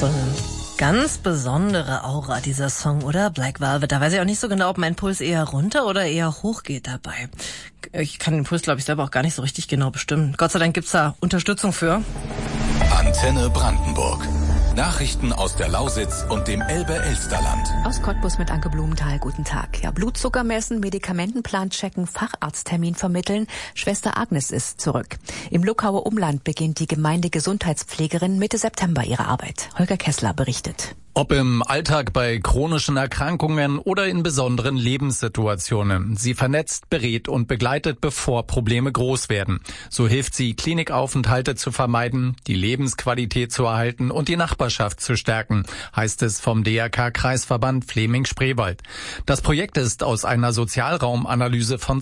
So eine ganz besondere Aura, dieser Song, oder? Black Velvet. Da weiß ich auch nicht so genau, ob mein Puls eher runter oder eher hoch geht dabei. Ich kann den Puls, glaube ich, selber auch gar nicht so richtig genau bestimmen. Gott sei Dank gibt's da Unterstützung für. Antenne Brandenburg. Nachrichten aus der Lausitz und dem Elbe-Elsterland. Aus Cottbus mit Anke Blumenthal, guten Tag. Ja, Blutzucker messen, Medikamentenplan checken, Facharzttermin vermitteln. Schwester Agnes ist zurück. Im Luckauer Umland beginnt die Gemeindegesundheitspflegerin Mitte September ihre Arbeit. Holger Kessler berichtet. Ob im Alltag, bei chronischen Erkrankungen oder in besonderen Lebenssituationen. Sie vernetzt, berät und begleitet, bevor Probleme groß werden. So hilft sie, Klinikaufenthalte zu vermeiden, die Lebensqualität zu erhalten und die Nachbarschaft zu stärken, heißt es vom DRK-Kreisverband Fläming-Spreewald. Das Projekt ist aus einer Sozialraumanalyse von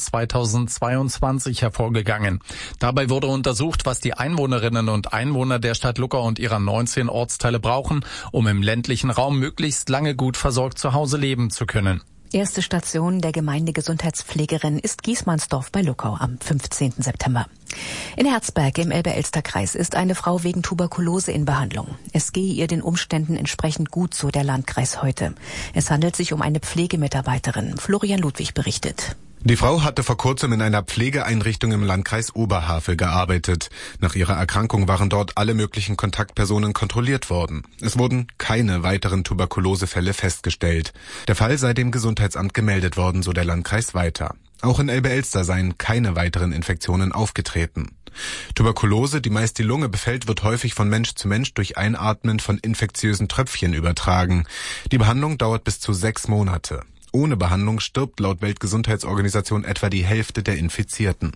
2022 hervorgegangen. Dabei wurde untersucht, was die Einwohnerinnen und Einwohner der Stadt Luckau und ihrer 19 Ortsteile brauchen, um im ländlichen Raum möglichst lange gut versorgt zu Hause leben zu können. Erste Station der Gemeindegesundheitspflegerin ist Giesmannsdorf bei Luckau am 15. September. In Herzberg im Elbe-Elster-Kreis ist eine Frau wegen Tuberkulose in Behandlung. Es gehe ihr den Umständen entsprechend gut, so der Landkreis heute. Es handelt sich um eine Pflegemitarbeiterin. Florian Ludwig berichtet. Die Frau hatte vor kurzem in einer Pflegeeinrichtung im Landkreis Oberhavel gearbeitet. Nach ihrer Erkrankung waren dort alle möglichen Kontaktpersonen kontrolliert worden. Es wurden keine weiteren Tuberkulosefälle festgestellt. Der Fall sei dem Gesundheitsamt gemeldet worden, so der Landkreis weiter. Auch in Elbe-Elster seien keine weiteren Infektionen aufgetreten. Tuberkulose, die meist die Lunge befällt, wird häufig von Mensch zu Mensch durch Einatmen von infektiösen Tröpfchen übertragen. Die Behandlung dauert bis zu 6 Monate. Ohne Behandlung stirbt laut Weltgesundheitsorganisation etwa die Hälfte der Infizierten.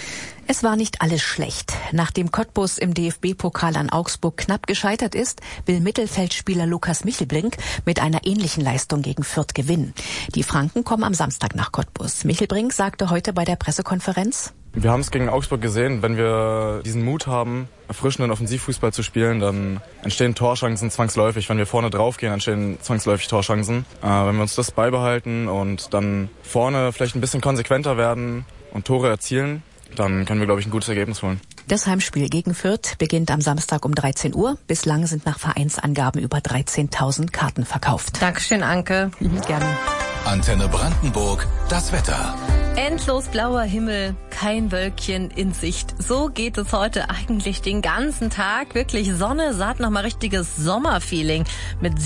Es war nicht alles schlecht. Nachdem Cottbus im DFB-Pokal an Augsburg knapp gescheitert ist, will Mittelfeldspieler Lukas Michelbrink mit einer ähnlichen Leistung gegen Fürth gewinnen. Die Franken kommen am Samstag nach Cottbus. Michelbrink sagte heute bei der Pressekonferenz: Wir haben es gegen Augsburg gesehen, wenn wir diesen Mut haben, erfrischenden Offensivfußball zu spielen, dann entstehen Torchancen zwangsläufig. Wenn wir vorne draufgehen, entstehen zwangsläufig Torchancen. Wenn wir uns das beibehalten und dann vorne vielleicht ein bisschen konsequenter werden und Tore erzielen, dann können wir, glaube ich, ein gutes Ergebnis holen. Das Heimspiel gegen Fürth beginnt am Samstag um 13 Uhr. Bislang sind nach Vereinsangaben über 13.000 Karten verkauft. Dankeschön, Anke. Gerne. Antenne Brandenburg, das Wetter. Endlos blauer Himmel, kein Wölkchen in Sicht. So geht es heute eigentlich den ganzen Tag. Wirklich Sonne, satt, nochmal richtiges Sommerfeeling mit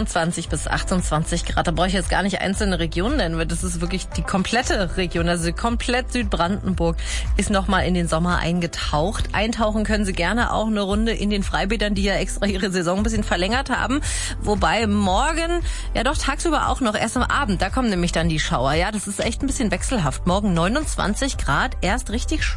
27 bis 28 Grad. Da brauche ich jetzt gar nicht einzelne Regionen nennen, weil das ist wirklich die komplette Region. Also komplett Südbrandenburg ist nochmal in den Sommer eingetaucht. Eintauchen können Sie gerne auch eine Runde in den Freibädern, die ja extra ihre Saison ein bisschen verlängert haben. Wobei morgen, ja doch tagsüber auch noch, erst am Abend, da kommen nämlich dann die Schauer. Ja, das ist echt ein bisschen wechselhaft. Morgen 29 Grad, erst richtig schön.